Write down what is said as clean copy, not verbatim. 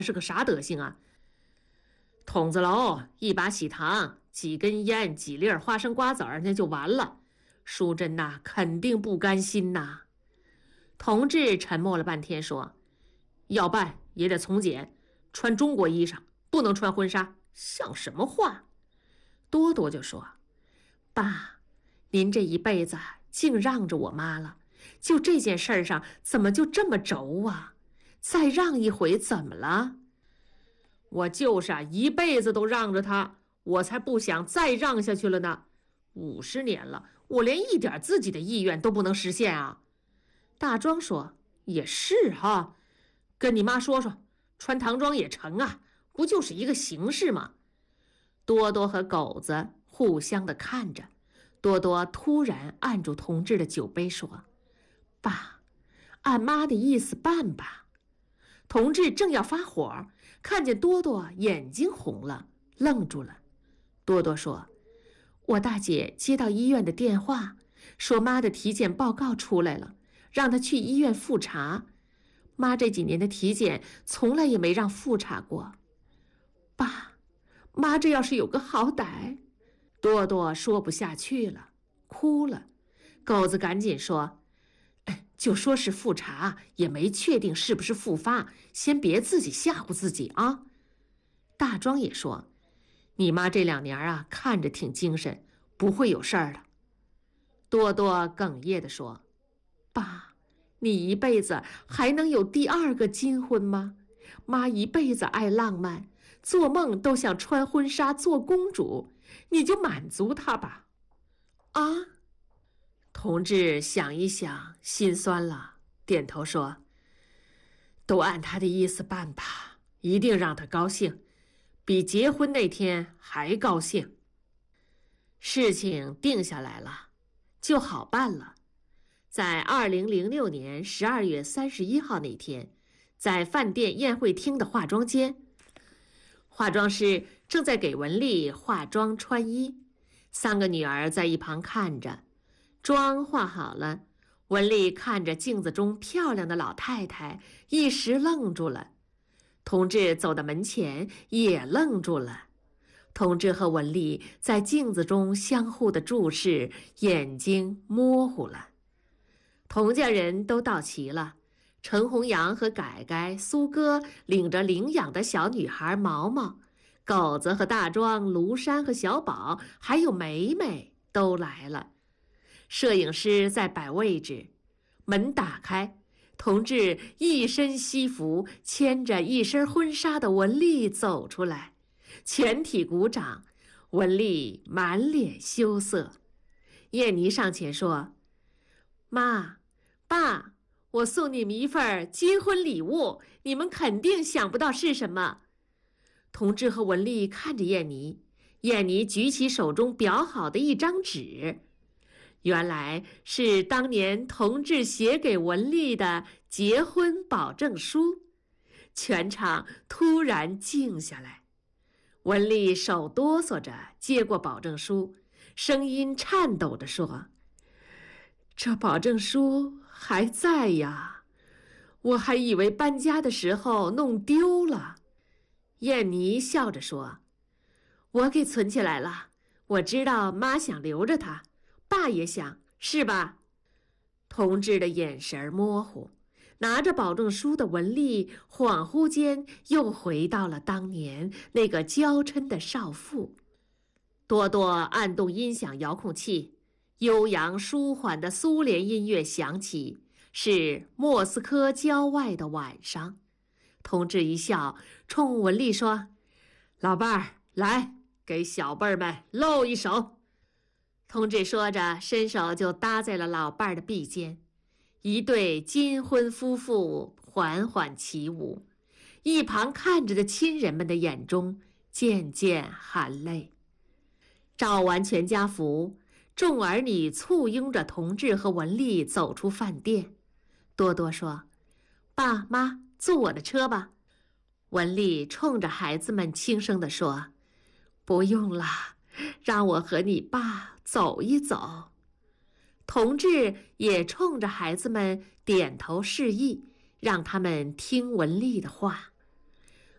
是个啥德行啊？筒子楼一把喜糖，几根烟，几粒花生瓜子儿，那就完了。淑珍呐，肯定不甘心呐。同志沉默了半天，说：“要办也得从简，穿中国衣裳，不能穿婚纱，像什么话？”多多就说：“爸，您这一辈子净让着我妈了，就这件事儿上，怎么就这么轴啊？再让一回怎么了？”我就是啊，一辈子都让着她，我才不想再让下去了呢。50年了，我连一点自己的意愿都不能实现啊！大庄说：“也是哈，跟你妈说说，穿唐装也成啊，不就是一个形式吗？”多多和狗子互相的看着，多多突然按住同志的酒杯说：“爸，按妈的意思办吧。”同志正要发火，看见多多眼睛红了，愣住了。多多说：“我大姐接到医院的电话，说妈的体检报告出来了，让她去医院复查。妈这几年的体检从来也没让复查过。爸，妈这要是有个好歹……”多多说不下去了，哭了。狗子赶紧说：“就说是复查，也没确定是不是复发，先别自己吓唬自己啊。”大庄也说：“你妈这2年啊，看着挺精神，不会有事儿的。”多多哽咽地说：“爸，你一辈子还能有第2个金婚吗？妈一辈子爱浪漫，做梦都想穿婚纱做公主，你就满足她吧。”啊？同志想一想，心酸了，点头说：“都按他的意思办吧，一定让他高兴，比结婚那天还高兴。”事情定下来了，就好办了。在2006年12月31号那天，在饭店宴会厅的化妆间，化妆师正在给文丽化妆穿衣，3个女儿在一旁看着。妆化好了，文丽看着镜子中漂亮的老太太，一时愣住了。同志走到门前，也愣住了。同志和文丽在镜子中相互的注视，眼睛模糊了。童家人都到齐了，陈红阳和改改、苏哥领着领养的小女孩毛毛，狗子和大庄、庐山和小宝，还有梅梅都来了。摄影师在摆位置，门打开，同志一身西服，牵着一身婚纱的文丽走出来，全体鼓掌。文丽满脸羞涩。燕妮上前说：“妈，爸，我送你们一份结婚礼物，你们肯定想不到是什么。”同志和文丽看着燕妮，燕妮举起手中裱好的一张纸，原来是当年同志写给文丽的结婚保证书。全场突然静下来，文丽手哆嗦着接过保证书，声音颤抖地说：“这保证书还在呀，我还以为搬家的时候弄丢了。”燕妮笑着说：“我给存起来了，我知道妈想留着它，爸也想，是吧？”同志的眼神模糊，拿着保证书的文丽恍惚间又回到了当年那个娇嗔的少妇。多多按动音响遥控器，悠扬舒缓的苏联音乐响起，是莫斯科郊外的晚上。同志一笑，冲文丽说：“老伴儿，来，给小辈儿们露一手。”同志说着，伸手就搭在了老伴儿的臂间。一对金婚夫妇缓缓起舞，一旁看着的亲人们的眼中渐渐含泪。照完全家福，众儿女簇拥着同志和文丽走出饭店。多多说：“爸妈，坐我的车吧。”文丽冲着孩子们轻声地说：“不用了，让我和你爸走一走。”同志也冲着孩子们点头示意，让他们听文丽的话。